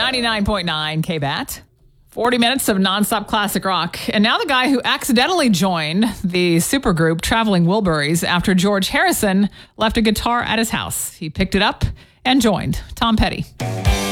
99.9 KBAT. 40 minutes of nonstop classic rock. And now the guy who accidentally joined the supergroup Traveling Wilburys after George Harrison left a guitar at his house. He picked it up and joined. Tom Petty.